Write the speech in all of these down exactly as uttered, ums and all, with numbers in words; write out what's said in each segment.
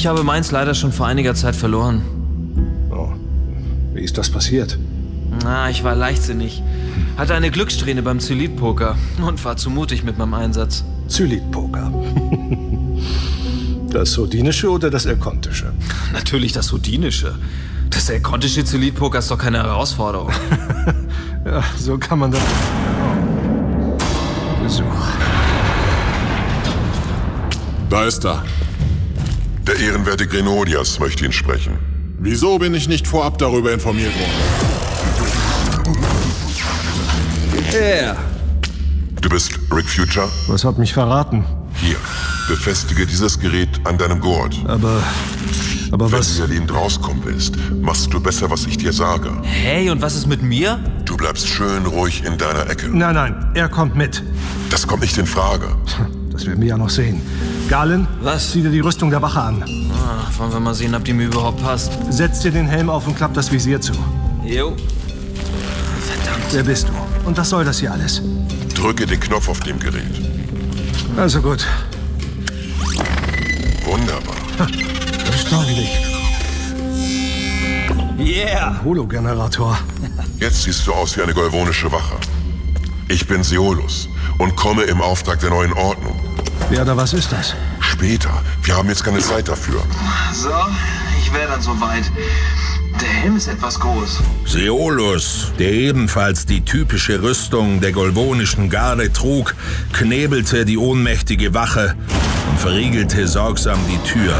Ich habe meins leider schon vor einiger Zeit verloren. Oh, wie ist das passiert? Na, ich war leichtsinnig. Hatte eine Glückssträhne beim Zylit-Poker und war zu mutig mit meinem Einsatz. Zylit-Poker. Das Sodinische oder das Elkontische? Natürlich das Sodinische. Das Elkontische Zylit-Poker ist doch keine Herausforderung. Ja, so kann man das... Oh. Besuch. Da ist er. Der ehrenwerte Grenodias möchte ihn sprechen. Wieso bin ich nicht vorab darüber informiert worden? Er. Du bist Rick Future? Was hat mich verraten? Hier, befestige dieses Gerät an deinem Gurt. Aber... Aber Wenn was... du hier lebend rauskommen willst, machst du besser, was ich dir sage. Hey, und was ist mit mir? Du bleibst schön ruhig in deiner Ecke. Nein, nein, er kommt mit. Das kommt nicht in Frage. Das werden wir ja noch sehen. Galen, Was? zieh dir die Rüstung der Wache an. Ah, wollen wir mal sehen, ob die mir überhaupt passt. Setz dir den Helm auf und klapp das Visier zu. Jo. Verdammt. Wer bist du? Und was soll das hier alles? Drücke den Knopf auf dem Gerät. Also gut. Wunderbar. Erstaunlich. Yeah. Hologenerator. Jetzt siehst du aus wie eine golvonische Wache. Ich bin Seolus und komme im Auftrag der neuen Ordnung. Wer oder was ist das? Später. Wir haben jetzt keine Zeit dafür. So, ich wäre dann soweit. Der Helm ist etwas groß. Seolus, der ebenfalls die typische Rüstung der golvonischen Garde trug, knebelte die ohnmächtige Wache und verriegelte sorgsam die Tür.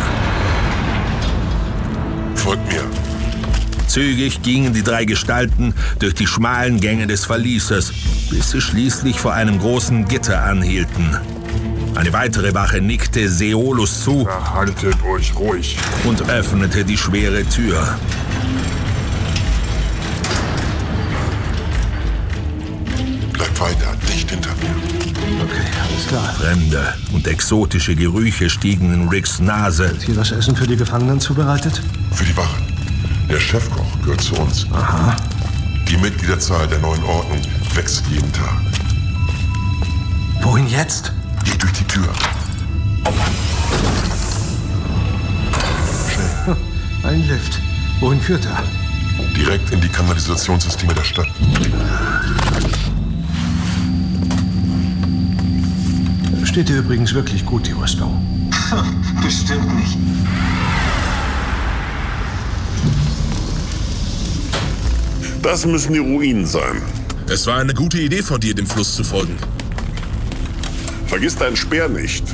Folgt mir. Zügig gingen die drei Gestalten durch die schmalen Gänge des Verlieses, bis sie schließlich vor einem großen Gitter anhielten. Eine weitere Wache nickte Seolus zu Haltet euch ruhig. und öffnete die schwere Tür. Bleib weiter, dicht hinter mir. Okay, alles klar. Fremde und exotische Gerüche stiegen in Ricks Nase. Wird hier das Essen für die Gefangenen zubereitet? Für die Wache. Der Chefkoch gehört zu uns. Aha. Die Mitgliederzahl der neuen Ordnung wächst jeden Tag. Wohin jetzt? Geh durch die Tür. Schnell. Ein Lift. Wohin führt er? Direkt in die Kanalisationssysteme der Stadt. Steht dir übrigens wirklich gut, die Rüstung. Bestimmt nicht. Das müssen die Ruinen sein. Es war eine gute Idee von dir, dem Fluss zu folgen. Vergiss deinen Speer nicht.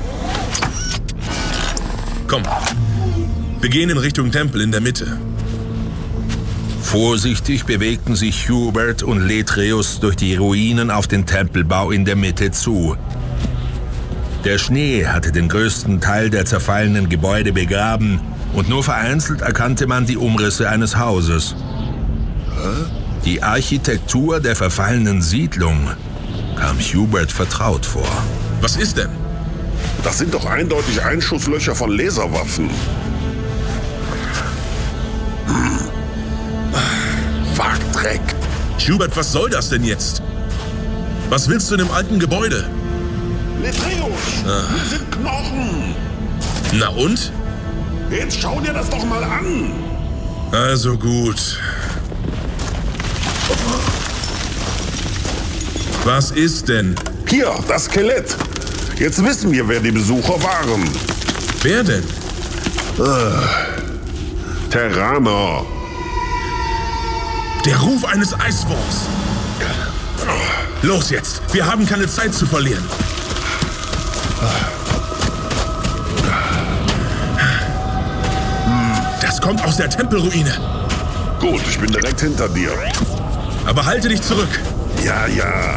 Komm. Wir gehen in Richtung Tempel in der Mitte. Vorsichtig bewegten sich Hubert und Letreus durch die Ruinen auf den Tempelbau in der Mitte zu. Der Schnee hatte den größten Teil der zerfallenen Gebäude begraben und nur vereinzelt erkannte man die Umrisse eines Hauses. Die Architektur der verfallenen Siedlung kam Hubert vertraut vor. Was ist denn? Das sind doch eindeutig Einschusslöcher von Laserwaffen. Fuck, Dreck. Hubert, was soll das denn jetzt? Was willst du in dem alten Gebäude? Letreus, hier sind Knochen. Na und? Jetzt schau dir das doch mal an. Also gut. Was ist denn? Hier, das Skelett. Jetzt wissen wir, wer die Besucher waren. Wer denn? Terraner. Der Ruf eines Eiswurms. Los jetzt, wir haben keine Zeit zu verlieren. Das kommt aus der Tempelruine. Gut, ich bin direkt hinter dir. Aber halte dich zurück. Ja, ja.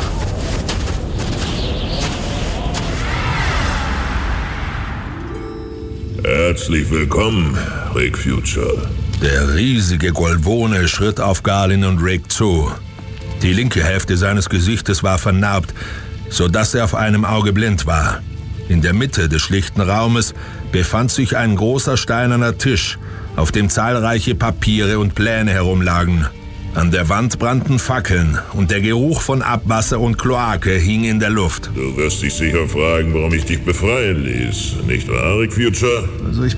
Herzlich willkommen, Rick Future. Der riesige Golvone schritt auf Galen und Rick zu. Die linke Hälfte seines Gesichtes war vernarbt, sodass er auf einem Auge blind war. In der Mitte des schlichten Raumes befand sich ein großer steinerner Tisch, auf dem zahlreiche Papiere und Pläne herumlagen. An der Wand brannten Fackeln und der Geruch von Abwasser und Kloake hing in der Luft. Du wirst dich sicher fragen, warum ich dich befreien ließ. Nicht wahr, Rick Future? Also ich